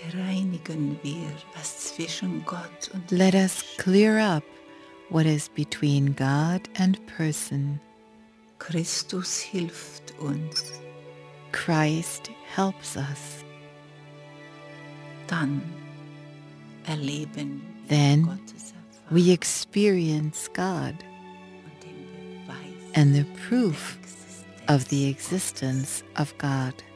bereinigen wir, was zwischen Gott und Let us Mensch. clear up what is between God and person. Christus hilft uns. Christ helps us. Dann erleben wir Then Gottes we Erfahrung experience God und den Beweis and the der proof of the Existenz Gottes. existence of God.